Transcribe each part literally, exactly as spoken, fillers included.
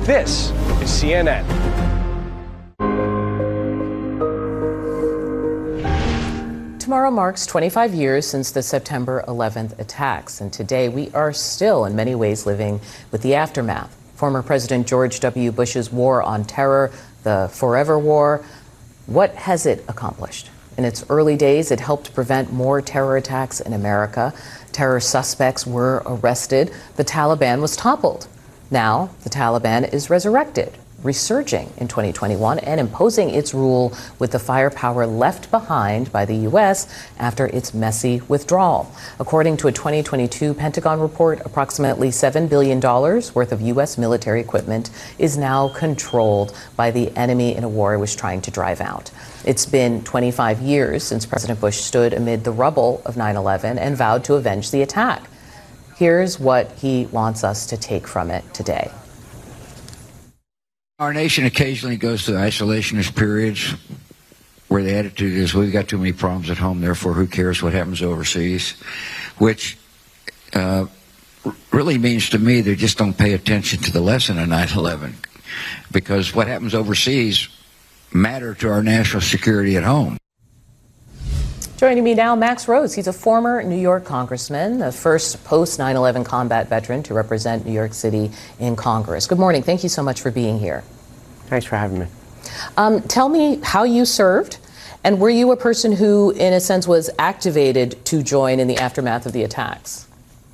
This is C N N. Tomorrow marks twenty-five years since the September eleventh attacks, and today we are still in many ways living with the aftermath. Former President George W. Bush's war on terror, the Forever War, what has it accomplished? In its early days, it helped prevent more terror attacks in America. Terror suspects were arrested. The Taliban was toppled. Now, the Taliban is resurrected, resurging in twenty twenty-one and imposing its rule with the firepower left behind by the U S after its messy withdrawal. According to a twenty twenty-two Pentagon report, approximately seven billion dollars worth of U S military equipment is now controlled by the enemy in a war it was trying to drive out. It's been twenty-five years since President Bush stood amid the rubble of nine eleven and vowed to avenge the attack. Here's what he wants us to take from it today. Our nation occasionally goes through isolationist periods where the attitude is, we've got too many problems at home, therefore who cares what happens overseas, which uh, really means to me they just don't pay attention to the lesson of nine eleven, because what happens overseas matter to our national security at home. Joining me now, Max Rose. He's a former New York congressman, the first post nine eleven combat veteran to represent New York City in Congress. Good morning. Thank you so much for being here. Thanks for having me. Um, tell me how you served, and were you a person who, in a sense, was activated to join in the aftermath of the attacks?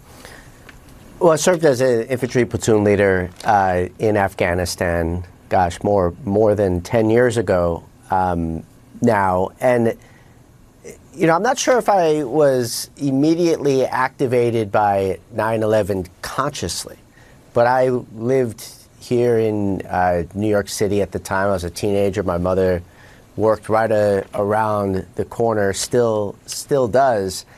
Well, I served as an infantry platoon leader uh, in Afghanistan, gosh, more, more than ten years ago um, now. And you know, I'm not sure if I was immediately activated by nine eleven consciously, but I lived here in uh, New York City at the time. I was a teenager. My mother worked right uh, around the corner, still, still does.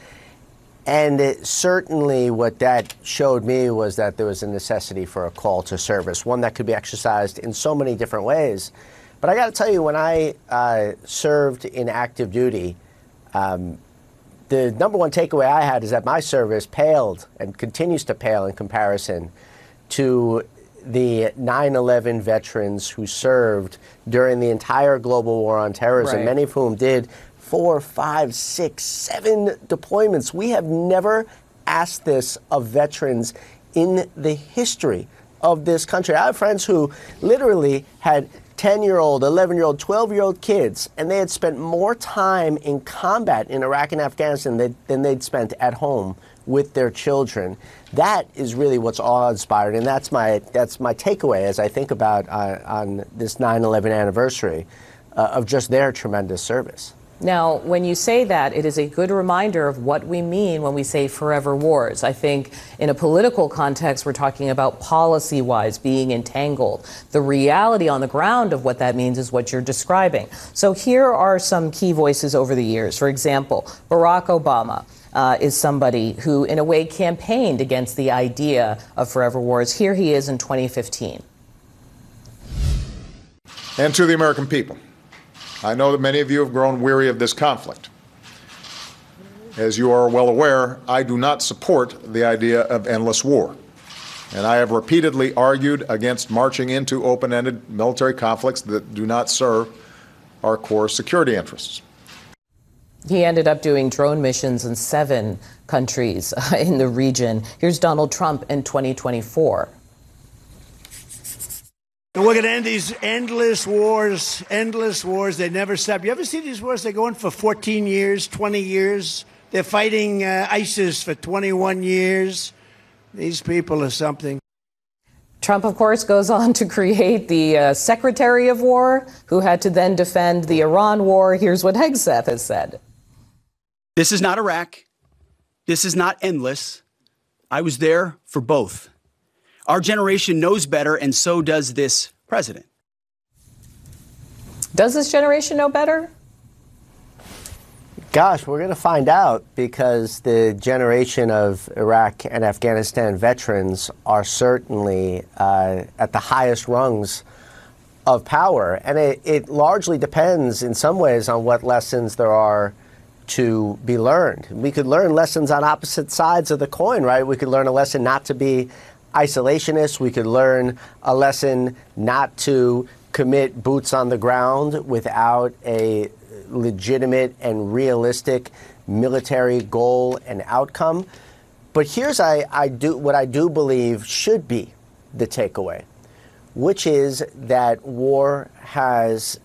And it, certainly what that showed me was that there was a necessity for a call to service, one that could be exercised in so many different ways. But I got to tell you, when I uh, served in active duty, Um, the number one takeaway I had is that my service paled and continues to pale in comparison to the nine eleven veterans who served during the entire global war on terrorism, right. Many of whom did four, five, six, seven deployments. We have never asked this of veterans in the history of this country. I have friends who literally had ten-year-old, eleven-year-old, twelve-year-old kids, and they had spent more time in combat in Iraq and Afghanistan than, than they'd spent at home with their children. That is really what's awe-inspiring, and that's my that's my takeaway as I think about uh, on this nine eleven anniversary uh, of just their tremendous service. Now, when you say that, it is a good reminder of what we mean when we say forever wars. I think in a political context, we're talking about policy-wise being entangled. The reality on the ground of what that means is what you're describing. So here are some key voices over the years. For example, Barack Obama uh, is somebody who, in a way, campaigned against the idea of forever wars. Here he is in twenty fifteen. And to the American people, I know that many of you have grown weary of this conflict. As you are well aware, I do not support the idea of endless war. And I have repeatedly argued against marching into open-ended military conflicts that do not serve our core security interests. He ended up doing drone missions in seven countries uh, in the region. Here's Donald Trump in twenty twenty-four. And we're going to end these endless wars, endless wars. They never stop. You ever see these wars? They go on for fourteen years, twenty years. They're fighting uh, ISIS for twenty-one years. These people are something. Trump, of course, goes on to create the uh, Secretary of War, who had to then defend the Iran war. Here's what Hegseth has said. This is not Iraq. This is not endless. I was there for both. Our generation knows better, and so does this president. Does this generation know better? Gosh, we're going to find out, because the generation of Iraq and Afghanistan veterans are certainly uh, at the highest rungs of power. And it, it largely depends in some ways on what lessons there are to be learned. We could learn lessons on opposite sides of the coin, right? We could learn a lesson not to be isolationists. We could learn a lesson not to commit boots on the ground without a legitimate and realistic military goal and outcome. But here's I, I do what I do believe should be the takeaway, which is that war has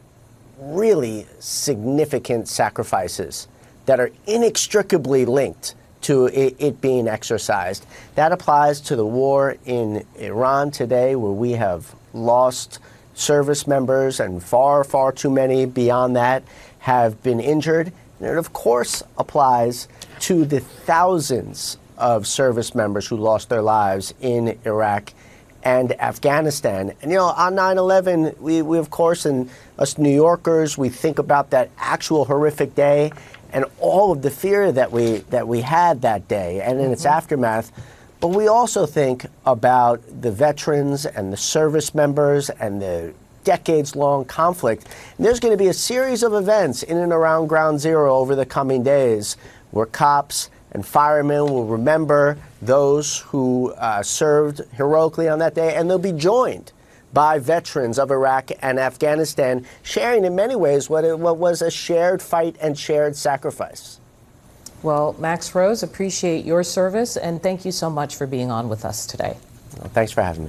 really significant sacrifices that are inextricably linked to it, it being exercised. That applies to the war in Iran today, where we have lost service members and far, far too many beyond that have been injured. And it, of course, applies to the thousands of service members who lost their lives in Iraq and Afghanistan. And, you know, on nine eleven, we, we of course, and us New Yorkers, we think about that actual horrific day and all of the fear that we that we had that day and in its aftermath. But we also think about the veterans and the service members and the decades-long conflict. And there's going to be a series of events in and around Ground Zero over the coming days where cops and firemen will remember those who uh, served heroically on that day, and they'll be joined by veterans of Iraq and Afghanistan, sharing in many ways what, it, what was a shared fight and shared sacrifice. Well, Max Rose, appreciate your service, and thank you so much for being on with us today. Well, thanks for having me.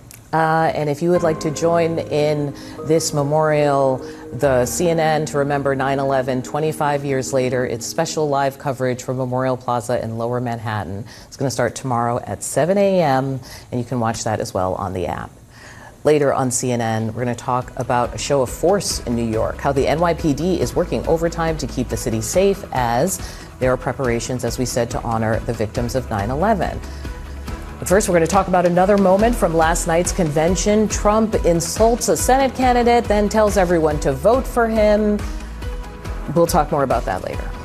Uh, and if you would like to join in this memorial, the C N N to remember nine eleven twenty-five years later, it's special live coverage from Memorial Plaza in Lower Manhattan. It's going to start tomorrow at seven a m, and you can watch that as well on the app. Later on C N N, we're going to talk about a show of force in New York, how the N Y P D is working overtime to keep the city safe as there are preparations, as we said, to honor the victims of nine eleven. But first, we're going to talk about another moment from last night's convention. Trump insults a Senate candidate, then tells everyone to vote for him. We'll talk more about that later.